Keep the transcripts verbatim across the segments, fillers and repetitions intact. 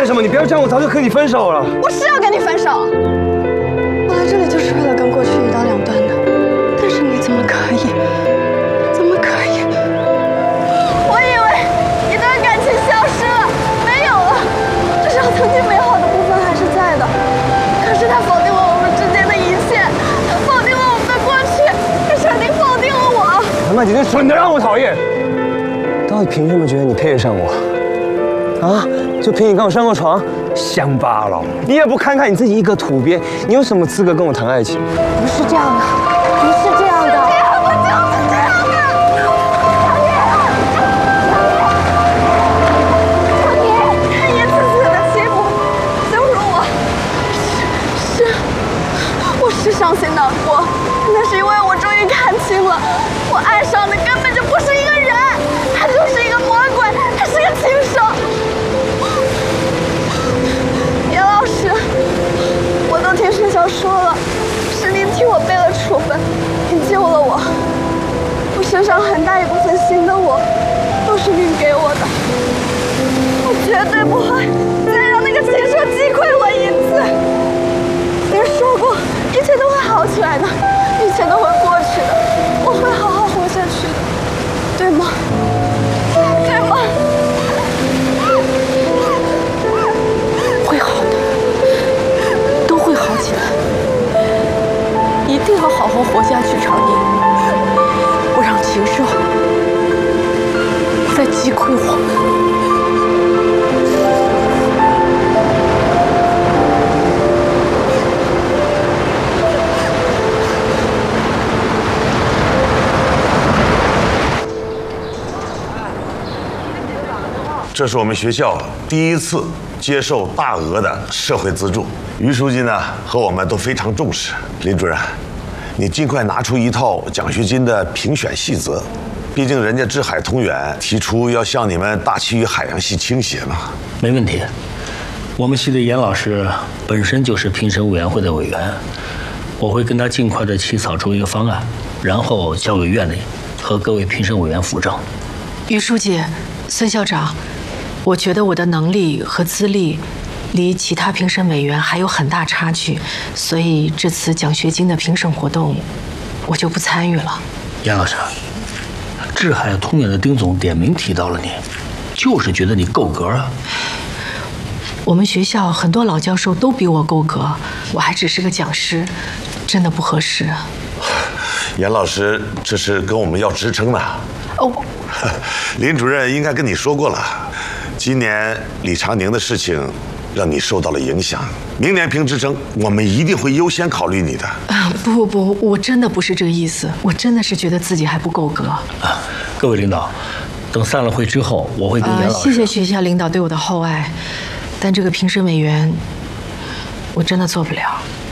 什么？你不要这样，我早就和你分手了。 我是要跟你分手。我来这里就是为了跟过去一刀两断的，但是你怎么可以？怎么可以？我以为一段感情消失了，没有了，至少曾经美好的部分还是在的。可是他否定了我们之间的一切，他否定了我们的过去，他彻底否定了我。 他妈简直蠢的让我讨厌！到底凭什么觉得你配得上我？啊？就凭你跟我上过床？乡巴佬！你也不看看你自己一个土鳖，你有什么资格跟我谈爱情？ 不是这样的，不是这样的，我就是这样的。常年，常年，他一次次的欺负、羞辱我，是是，我是伤心难过，那是因为我终于看清了，我爱上的根本就不是一个人，他就是一个魔鬼，他是个禽兽。严老师，我都听学校说了，是您替我背了处分，您救了我。我身上很大一部分新的我，都是您给我的。我绝对不会再让那个禽兽击溃我一次。您说过，一切都会好起来的，一切都会过去的，我会好好活下去的，对吗？对吗？会好的，都会好起来。一定要好好活下去，常宁，不让禽兽再击溃我们。 这是我们学校第一次接受大额的社会资助，于书记呢和我们都非常重视。林主任，你尽快拿出一套奖学金的评选细则，毕竟人家志海同源提出要向你们大气与海洋系倾斜嘛。 没问题，我们系的严老师本身就是评审委员会的委员，我会跟他尽快的起草出一个方案，然后交给院里和各位评审委员辅政。 于书记、孙校长，我觉得我的能力和资历离其他评审委员还有很大差距，所以这次奖学金的评审活动我就不参与了。 严老师，志海通远的丁总点名提到了你，就是觉得你够格啊。 我们学校很多老教授都比我够格，我还只是个讲师，真的不合适。 严老师这是跟我们要职称呢。 哦， 林主任应该跟你说过了，今年李长宁的事情让你受到了影响，明年评职称我们一定会优先考虑你的。 啊，不不不，我真的不是这个意思，我真的是觉得自己还不够格。 啊，各位领导，等散了会之后，我会跟严老师。 呃、谢谢学校领导对我的厚爱，但这个评审委员，我真的做不了。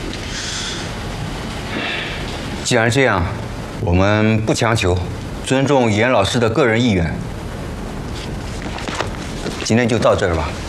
既然这样，我们不强求，尊重严老师的个人意愿。今天就到这儿吧。